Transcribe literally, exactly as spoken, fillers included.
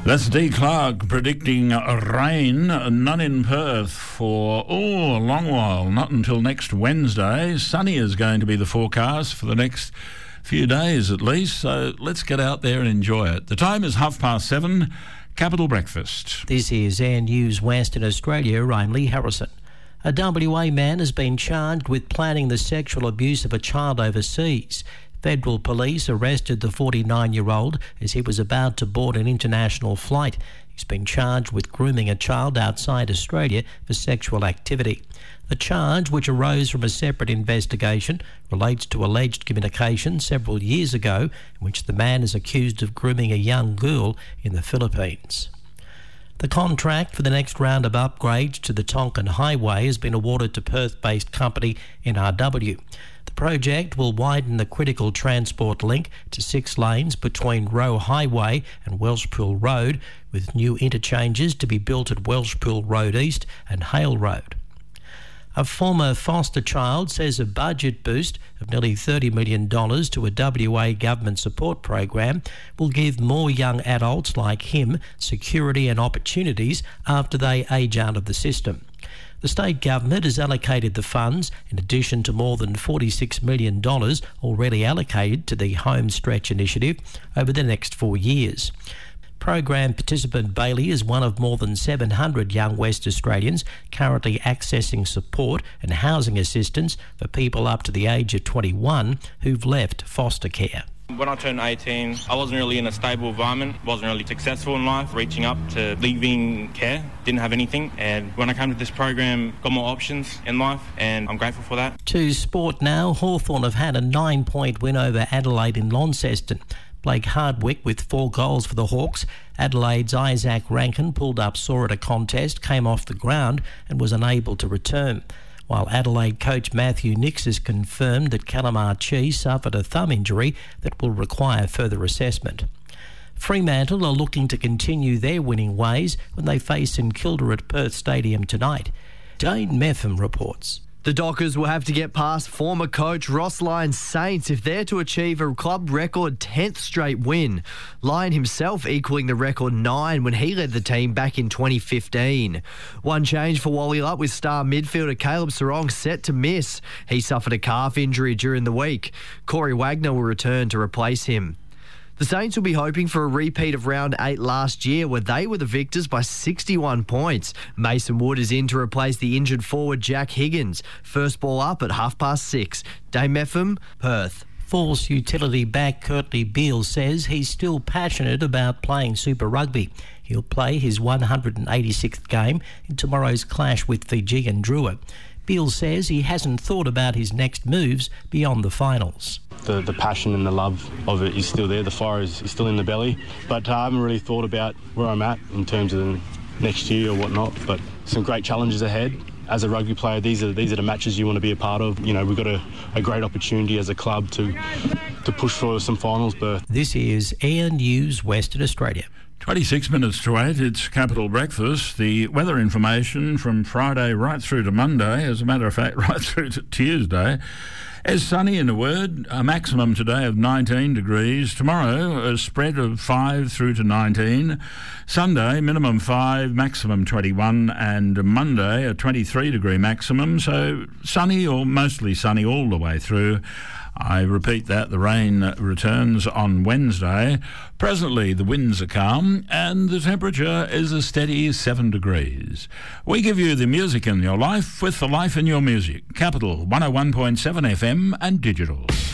That's Dee Clark predicting rain, none in Perth for, oh, a long while, not until next Wednesday. Sunny is going to be the forecast for the next few days at least, so let's get out there and enjoy it. The time is half past seven, Capital Breakfast. This is Air News Western Australia. I'm Lee Harrison. A W A man has been charged with planning the sexual abuse of a child overseas. Federal police arrested the forty-nine-year-old as he was about to board an international flight. He's been charged with grooming a child outside Australia for sexual activity. The charge, which arose from a separate investigation, relates to alleged communication several years ago in which the man is accused of grooming a young girl in the Philippines. The contract for the next round of upgrades to the Tonkin Highway has been awarded to Perth-based company N R W. The project will widen the critical transport link to six lanes between Roe Highway and Welshpool Road, with new interchanges to be built at Welshpool Road East and Hale Road. A former foster child says a budget boost of nearly thirty million dollars to a W A government support program will give more young adults like him security and opportunities after they age out of the system. The state government has allocated the funds in addition to more than forty-six million dollars already allocated to the Home Stretch initiative over the next four years. Program participant Bailey is one of more than seven hundred young West Australians currently accessing support and housing assistance for people up to the age of twenty-one who've left foster care. When I turned eighteen, I wasn't really in a stable environment, wasn't really successful in life, reaching up to leaving care, didn't have anything. And when I came to this program, got more options in life, and I'm grateful for that. To sport now, Hawthorn have had a nine-point win over Adelaide in Launceston. Blake Hardwick with four goals for the Hawks. Adelaide's Isaac Rankin pulled up sore at a contest, came off the ground and was unable to return. While Adelaide coach Matthew Nix has confirmed that Calamar Chi suffered a thumb injury that will require further assessment. Fremantle are looking to continue their winning ways when they face St Kilda at Perth Stadium tonight. Dane Meffam reports. The Dockers will have to get past former coach Ross Lyon's Saints if they're to achieve a club record tenth straight win. Lyon himself equalling the record nine when he led the team back in twenty fifteen. One change for Wallyup with star midfielder Caleb Sarong set to miss. He suffered a calf injury during the week. Corey Wagner will return to replace him. The Saints will be hoping for a repeat of round eight last year where they were the victors by sixty-one points. Mason Wood is in to replace the injured forward Jack Higgins. First ball up at half past six. Dame Meffam, Perth. Force utility back Kurtley Beale says he's still passionate about playing Super Rugby. He'll play his one hundred eighty-sixth game in tomorrow's clash with Fijian Drua. Beale says he hasn't thought about his next moves beyond the finals. The, the passion and the love of it is still there. The fire is, is still in the belly. But uh, I haven't really thought about where I'm at in terms of the next year or whatnot. But some great challenges ahead. As a rugby player, these are these are the matches you want to be a part of. You know, we've got a, a great opportunity as a club to to push for some finals berth. This is Air News Western Australia. twenty-six minutes to eight, it's Capital Breakfast. The weather information from Friday right through to Monday, as a matter of fact, right through to Tuesday. As sunny in a word, a maximum today of nineteen degrees. Tomorrow, a spread of five through to nineteen. Sunday, minimum five, maximum twenty-one. And Monday, a twenty-three degree maximum. So sunny or mostly sunny all the way through. I repeat that, the rain returns on Wednesday. Presently, the winds are calm and the temperature is a steady seven degrees. We give you the music in your life with the life in your music. Capital one oh one point seven F M and digital.